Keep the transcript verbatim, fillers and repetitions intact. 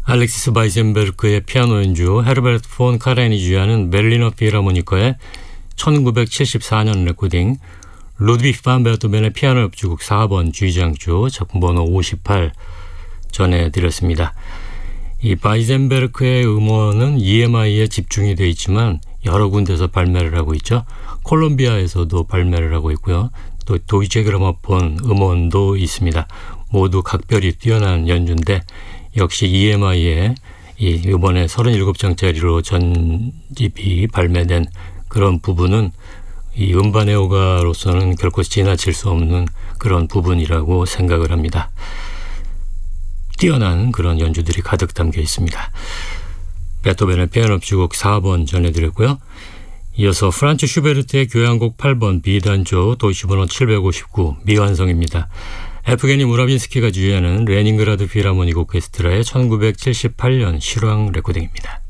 알렉시스 바이젠베르크의 피아노 연주, 헤르베르트 폰 카라얀이 주의하는 베를리너 필하모니커의 천구백칠십사 년 레코딩, 루드비히 반 베토벤의 피아노 협주곡 사 번 G장조 작품 번호 오십팔 전해드렸습니다. 이 바이젠베르크의 음원은 이엠아이에 집중이 되어 있지만 여러 군데서 발매를 하고 있죠. 콜롬비아에서도 발매를 하고 있고요. 또 도이체 그라모폰 음원도 있습니다. 모두 각별히 뛰어난 연주인데 역시 이엠아이에 이 이번에 서른일곱 장짜리로 전집이 발매된 그런 부분은 이 음반 애호가로서는 결코 지나칠 수 없는 그런 부분이라고 생각을 합니다. 뛰어난 그런 연주들이 가득 담겨 있습니다. 베토벤의 피아노 협주곡 사 번 전해드렸고요. 이어서 프란츠 슈베르트의 교향곡 팔 번 B단조 도이치 번호 칠백오십구 미완성입니다. 에프게니 무라빈스키가 주의하는 레닌그라드 필하모닉 오케스트라의 천구백칠십팔 년 실황 레코딩입니다.